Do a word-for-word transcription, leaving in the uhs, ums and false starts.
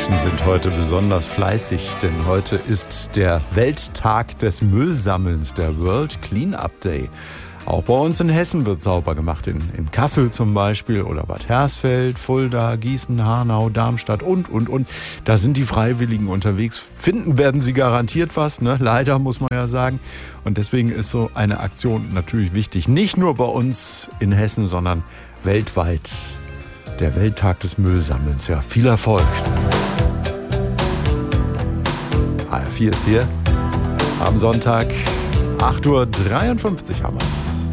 Menschen sind heute besonders fleißig, denn heute ist der Welttag des Müllsammelns, der World Cleanup Day. Auch bei uns in Hessen wird sauber gemacht, in, in Kassel zum Beispiel oder Bad Hersfeld, Fulda, Gießen, Hanau, Darmstadt und, und, und. Da sind die Freiwilligen unterwegs. Finden werden sie garantiert was, ne? Leider muss man ja sagen. Und deswegen ist so eine Aktion natürlich wichtig. Nicht nur bei uns in Hessen, sondern weltweit. Der Welttag des Müllsammelns. Ja, viel Erfolg. H R vier ist hier am Sonntag. acht Uhr dreiundfünfzig haben wir's.